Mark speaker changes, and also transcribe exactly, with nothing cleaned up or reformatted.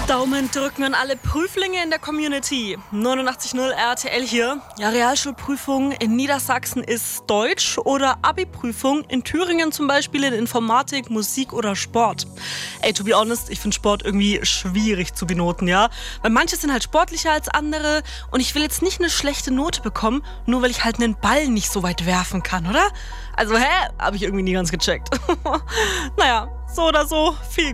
Speaker 1: Daumen drücken an alle Prüflinge in der Community. neunundachtzig Komma null R T L hier. Ja, Realschulprüfung in Niedersachsen ist Deutsch oder Abi-Prüfung in Thüringen zum Beispiel in Informatik, Musik oder Sport. Ey, to be honest, ich finde Sport irgendwie schwierig zu benoten, ja? Weil manche sind halt sportlicher als andere und ich will jetzt nicht eine schlechte Note bekommen, nur weil ich halt einen Ball nicht so weit werfen kann, oder? Also, hä? Hab ich irgendwie nie ganz gecheckt. Naja, so oder so, viel